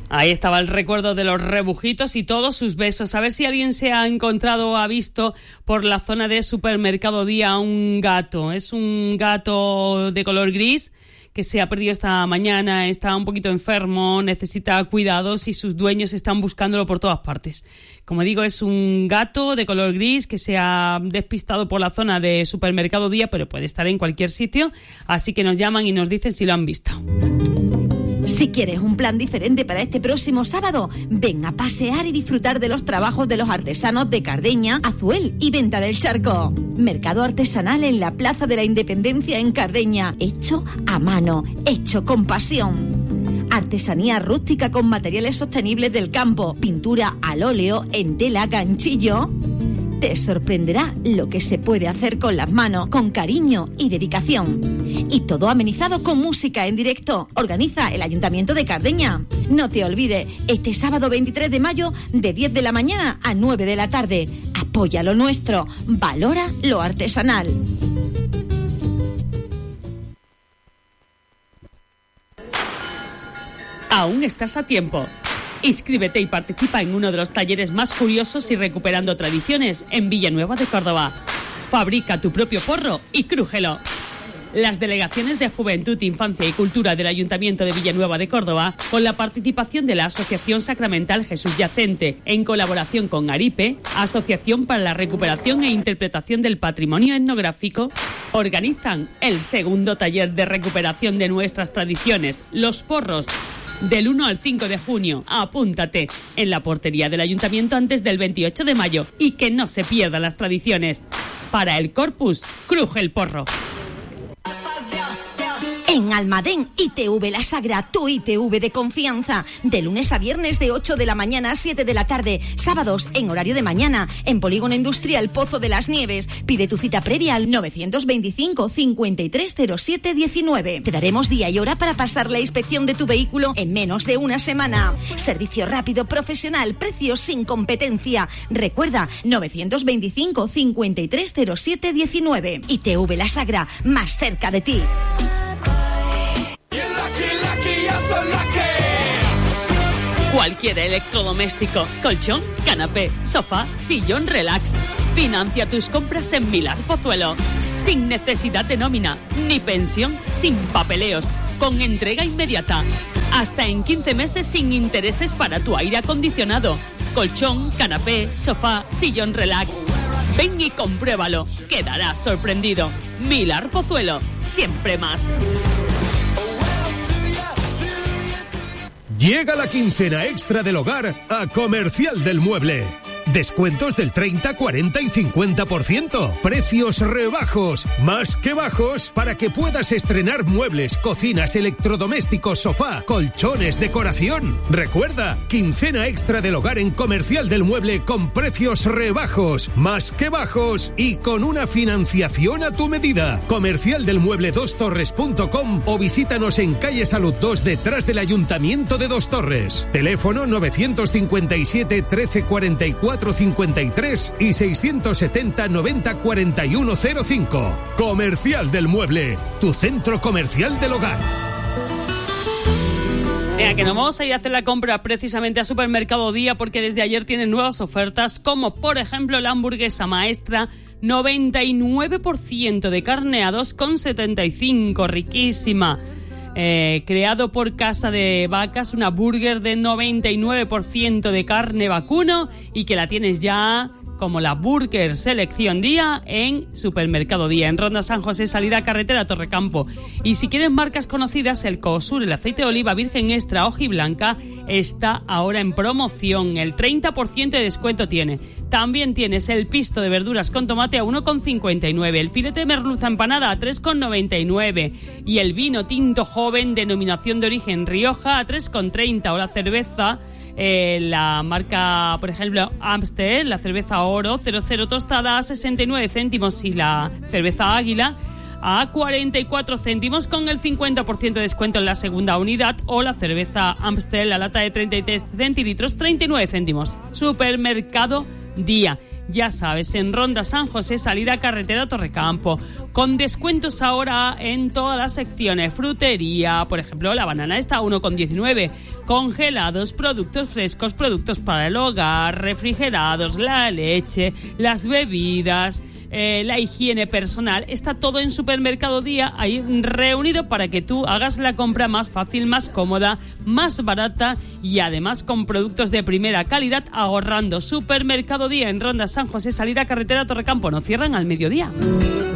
Ahí estaba el recuerdo de los rebujitos y todos sus besos. A ver si alguien se ha encontrado o ha visto por la zona de Supermercado Día un gato. Es un gato de color gris que se ha perdido esta mañana, está un poquito enfermo, necesita cuidados y sus dueños están buscándolo por todas partes. Como digo, es un gato de color gris que se ha despistado por la zona de Supermercado Día, pero puede estar en cualquier sitio, así que nos llaman y nos dicen si lo han visto. Si quieres un plan diferente para este próximo sábado, ven a pasear y disfrutar de los trabajos de los artesanos de Cardeña, Azuel y Venta del Charco. Mercado artesanal en la Plaza de la Independencia en Cardeña, hecho a mano, hecho con pasión. Artesanía rústica con materiales sostenibles del campo, pintura al óleo en tela ganchillo. Te sorprenderá lo que se puede hacer con las manos, con cariño y dedicación. Y todo amenizado con música en directo. Organiza el Ayuntamiento de Cardeña. No te olvides, este sábado 23 de mayo, de 10 de la mañana a 9 de la tarde. Apoya lo nuestro, valora lo artesanal. Aún estás a tiempo. Inscríbete y participa en uno de los talleres más curiosos y recuperando tradiciones en Villanueva de Córdoba. Fabrica tu propio porro y crújelo. Las delegaciones de Juventud, Infancia y Cultura del Ayuntamiento de Villanueva de Córdoba, con la participación de la Asociación Sacramental Jesús Yacente, en colaboración con ARIPE, Asociación para la Recuperación e Interpretación del Patrimonio Etnográfico, organizan el segundo taller de recuperación de nuestras tradiciones, los porros, del 1 al 5 de junio. Apúntate en la portería del Ayuntamiento antes del 28 de mayo y que no se pierdan las tradiciones. Para el Corpus, cruje el porro. En Almadén, ITV La Sagra, tu ITV de confianza. De lunes a viernes de 8 de la mañana a 7 de la tarde. Sábados en horario de mañana. En Polígono Industrial Pozo de las Nieves. Pide tu cita previa al 925 5307 19. Te daremos día y hora para pasar la inspección de tu vehículo en menos de una semana. Servicio rápido, profesional, precios sin competencia. Recuerda, 925 5307 19. ITV La Sagra, más cerca de ti. Cualquier electrodoméstico, colchón, canapé, sofá, sillón, relax. Financia tus compras en Milar Pozuelo. Sin necesidad de nómina, ni pensión, sin papeleos, con entrega inmediata. Hasta en 15 meses sin intereses para tu aire acondicionado. Colchón, canapé, sofá, sillón, relax. Ven y compruébalo, quedarás sorprendido. Milar Pozuelo, siempre más. Llega la quincena extra del hogar a Comercial del Mueble. Descuentos del 30, 40 y 50%. Precios rebajos, más que bajos, para que puedas estrenar muebles, cocinas, electrodomésticos, sofá, colchones, decoración. Recuerda, quincena extra del hogar en Comercial del Mueble con precios rebajos, más que bajos y con una financiación a tu medida. Comercialdelmueble2torres.com o visítanos en calle Salud 2 detrás del Ayuntamiento de Dos Torres. Teléfono 957 13 44 53 y 670 90 41 05. Comercial del Mueble, tu centro comercial del hogar. Mira, que nos vamos a ir a hacer la compra precisamente a Supermercado Día porque desde ayer tienen nuevas ofertas, como por ejemplo la hamburguesa maestra, 99% de carne a 2,75, riquísima. Creado por Casa de Vacas, una burger de 99% de carne vacuno y que la tienes ya como la Burger Selección Día en Supermercado Día, en Ronda San José, salida carretera Torrecampo. Y si quieres marcas conocidas, el Cosur, el aceite de oliva virgen extra hojiblanca, está ahora en promoción, el 30% de descuento tiene. También tienes el pisto de verduras con tomate a 1,59, el filete de merluza empanada a 3,99 y el vino tinto joven denominación de origen Rioja a 3,30, o la cerveza la marca, por ejemplo, Amstel, la cerveza Oro 00 tostada a 69 céntimos y la cerveza Águila a 44 céntimos con el 50% de descuento en la segunda unidad, o la cerveza Amstel, la lata de 33 centilitros, 39 céntimos. Supermercado Día. ya sabes, en Ronda San José, salida carretera Torrecampo, con descuentos ahora en todas las secciones, frutería, por ejemplo, la banana está a 1,19, congelados, productos frescos, productos para el hogar, refrigerados, la leche, las bebidas, la higiene personal, está todo en Supermercado Día ahí reunido para que tú hagas la compra más fácil, más cómoda, más barata y además con productos de primera calidad, ahorrando. Supermercado Día en Ronda San José, salida carretera Torrecampo, no cierran al mediodía.